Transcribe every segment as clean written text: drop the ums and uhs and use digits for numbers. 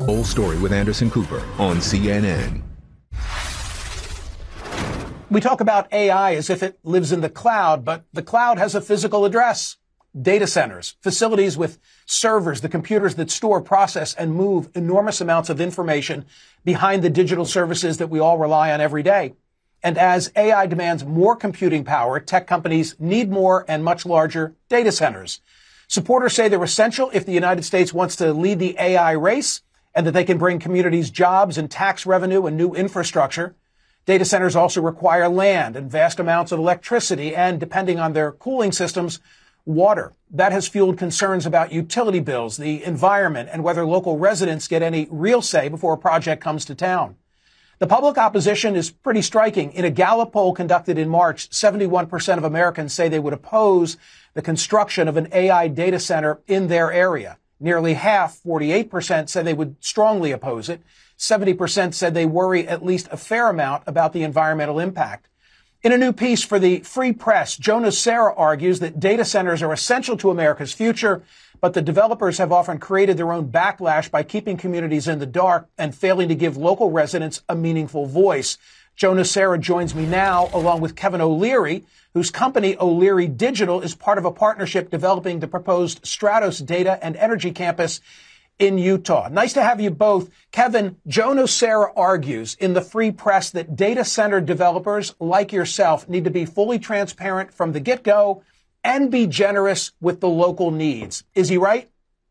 Whole Story with Anderson Cooper on CNN. We talk about AI as if it lives in the cloud, but the cloud has a physical address. Data centers, facilities with servers, the computers that store, process, and move enormous amounts of information behind the digital services that we all rely on every day. And as AI demands more computing power, tech companies need more and much larger data centers. Supporters say they're essential if the United States wants to lead the AI race, and that they can bring communities jobs and tax revenue and new infrastructure. Data centers also require land and vast amounts of electricity and, depending on their cooling systems, water. That has fueled concerns about utility bills, the environment, and whether local residents get any real say before a project comes to town. The public opposition is pretty striking. In a Gallup poll conducted in March, 71% of Americans say they would oppose the construction of an AI data center in their area. Nearly half, 48%, said they would strongly oppose it. 70% said they worry at least a fair amount about the environmental impact. In a new piece for the Free Press, Joe Nocera argues that data centers are essential to America's future, but the developers have often created their own backlash by keeping communities in the dark and failing to give local residents a meaningful voice. Joe Nocera joins me now, along with Kevin O'Leary, whose company O'Leary Digital is part of a partnership developing the proposed Stratos Data and Energy Campus in Utah. Nice to have you both. Kevin, Joe Nocera argues in the Free Press that data center developers like yourself need to be fully transparent from the get-go and be generous with the local needs. Is he right?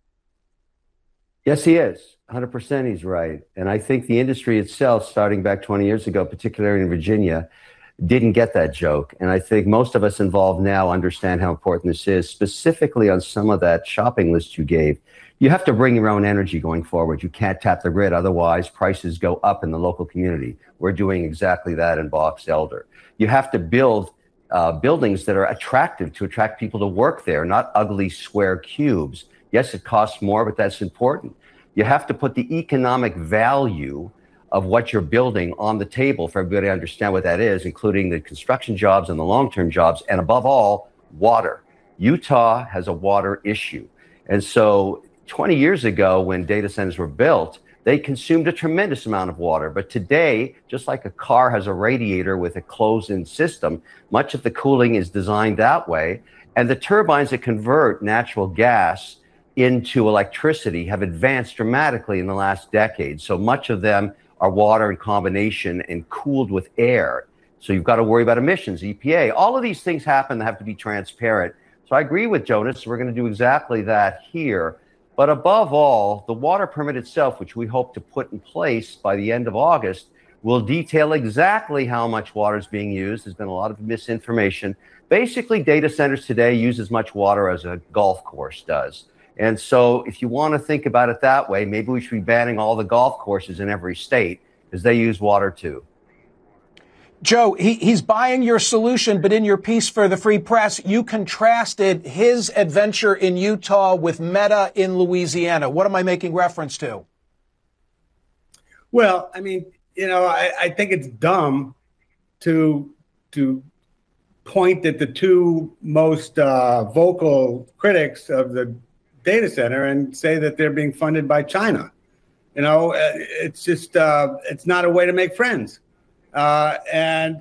Yes, he is. 100% he's right. And I think the industry itself, starting back 20 years ago, particularly in Virginia, didn't get that joke. And I think most of us involved now understand how important this is, specifically on some of that shopping list you gave. You have to bring your own energy going forward. You can't tap the grid. Otherwise, prices go up in the local community. We're doing exactly that in Box Elder. You have to build buildings that are attractive to attract people to work there, not ugly square cubes. Yes, it costs more, but that's important. You have to put the economic value of what you're building on the table for everybody to understand what that is, including the construction jobs and the long-term jobs, and above all, water. Utah has a water issue. And so 20 years ago, when data centers were built, they consumed a tremendous amount of water. But today, just like a car has a radiator with a closed-in system, much of the cooling is designed that way. And the turbines that convert natural gas into electricity have advanced dramatically in the last decade. So much of them are water in combination and cooled with air. So you've got to worry about emissions, EPA. All of these things happen that have to be transparent. So I agree with Jonas. We're going to do exactly that here. But above all, the water permit itself, which we hope to put in place by the end of August, will detail exactly how much water is being used. There's been a lot of misinformation. Basically, data centers today use as much water as a golf course does. And so if you want to think about it that way, maybe we should be banning all the golf courses in every state because they use water too. Joe, he's buying your solution, but in your piece for the Free Press, you contrasted his adventure in Utah with Meta in Louisiana. What am I making reference to? Well, I mean, I think it's dumb to point at the two most vocal critics of the data center and say that they're being funded by China. It's just it's not a way to make friends. And